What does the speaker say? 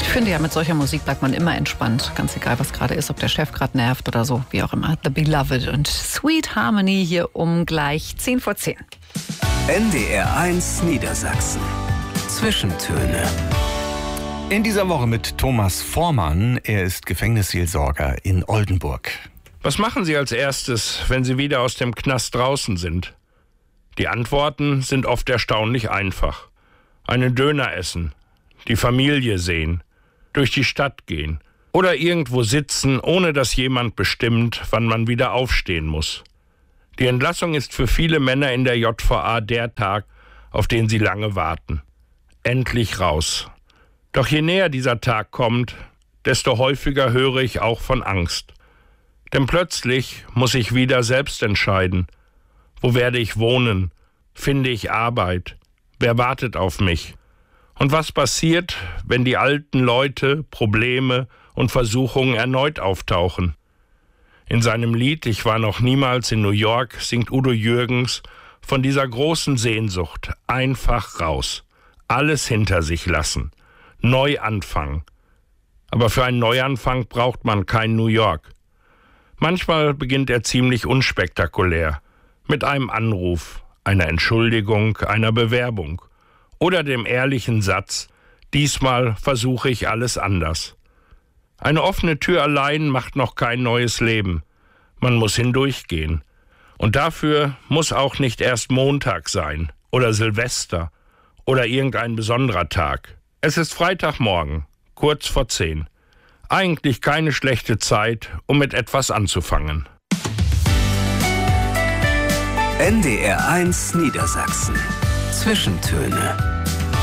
Ich finde ja, mit solcher Musik bleibt man immer entspannt. Ganz egal, was gerade ist, ob der Chef gerade nervt oder so, wie auch immer. The Beloved und Sweet Harmony hier um gleich 10:10. NDR 1 Niedersachsen. Zwischentöne. In dieser Woche mit Thomas Vormann. Er ist Gefängnisseelsorger in Oldenburg. Was machen Sie als erstes, wenn Sie wieder aus dem Knast draußen sind? Die Antworten sind oft erstaunlich einfach. Einen Döner essen, die Familie sehen, durch die Stadt gehen oder irgendwo sitzen, ohne dass jemand bestimmt, wann man wieder aufstehen muss. Die Entlassung ist für viele Männer in der JVA der Tag, auf den sie lange warten. Endlich raus. Doch je näher dieser Tag kommt, desto häufiger höre ich auch von Angst. Denn plötzlich muss ich wieder selbst entscheiden. Wo werde ich wohnen? Finde ich Arbeit? Wer wartet auf mich? Und was passiert, wenn die alten Leute, Probleme und Versuchungen erneut auftauchen? In seinem Lied »Ich war noch niemals in New York« singt Udo Jürgens von dieser großen Sehnsucht. Einfach raus. Alles hinter sich lassen. Neu anfangen. Aber für einen Neuanfang braucht man kein New York. Manchmal beginnt er ziemlich unspektakulär. Mit einem Anruf, einer Entschuldigung, einer Bewerbung. Oder dem ehrlichen Satz, diesmal versuche ich alles anders. Eine offene Tür allein macht noch kein neues Leben. Man muss hindurchgehen. Und dafür muss auch nicht erst Montag sein oder Silvester oder irgendein besonderer Tag. Es ist Freitagmorgen, kurz vor 10. Eigentlich keine schlechte Zeit, um mit etwas anzufangen. NDR 1 Niedersachsen. Zwischentöne.